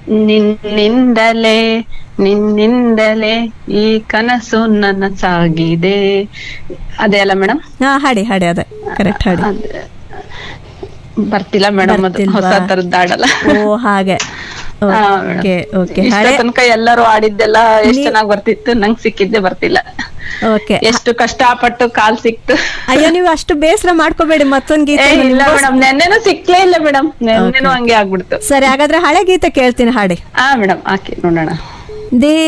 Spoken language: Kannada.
ನಿನ್ನಿಂದಲೇ ನಿನ್ನಿಂದಲೇ ಈ ಕನಸು ನನ್ನ ಸಾಗಿದೆ. ಅದೇ ಅಲ್ಲ ಮೇಡಮ್? ಹಾ, ಹಾಡಿ ಹಾಡಿ, ಅದೇ ಕರೆಕ್ಟ್ ಹಾಡಿ. ಬರ್ತಿಲ್ಲ ಮೇಡಮ್, ಅದು ಹೊಸ ತರದ್ ಹಾಡಲ್ಲ. ಓ ಹಾಗೆ. Okay okay. ಹಳೆ ತನಕ ಎಲ್ಲರೂ ಆಡಿದ್ದೆಲ್ಲ ಎಷ್ಟ್ ಚೆನ್ನಾಗ್ ಬರ್ತಿತ್ತು, ನಂಗ್ ಸಿಕ್ಕಿದ್ದೆ ಬರ್ತಿಲ್ಲ. ಓಕೆ. ಎಷ್ಟು ಕಷ್ಟಪಟ್ಟು ಕಾಲ್ ಸಿಕ್ತು. ಅಯ್ಯೋ, ನೀವು ಅಷ್ಟು ಬೇಸರ ಮಾಡ್ಕೋಬೇಡಿ, ಮತ್ತೊಂದ್ ಗೀತೆ. ಇಲ್ಲ ಮೇಡಮ್, ನೆನ್ನೆನೂ ಸಿಕ್ಲೇ ಇಲ್ಲ ಮೇಡಮ್, ನೆನ್ನೆನೂ ಹಂಗೆ ಆಗ್ಬಿಡ್ತು. ಸರಿ, ಹಾಗಾದ್ರೆ ಹಳೆ ಗೀತೆ ಕೇಳ್ತೀನಿ, ಹಾಡಿ. ಮೇಡಮ್ ಹಾಕಿ ನೋಡೋಣ.